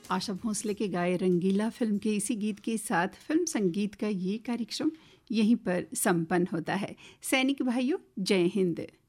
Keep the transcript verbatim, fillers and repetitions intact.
आशा भोसले के गाए रंगीला फिल्म के इसी गीत के साथ फिल्म संगीत का ये कार्यक्रम यहीं पर संपन्न होता है। सैनिक भाइयों, जय हिंद।